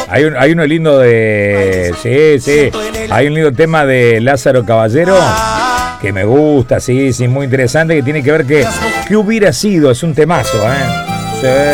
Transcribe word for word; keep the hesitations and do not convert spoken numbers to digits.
Hay, un, hay uno lindo de... Sí, sí. Hay un lindo tema de Lázaro Caballero que me gusta, sí, sí, muy interesante, que tiene que ver que... ¿Qué hubiera sido? Es un temazo, ¿eh? Sí.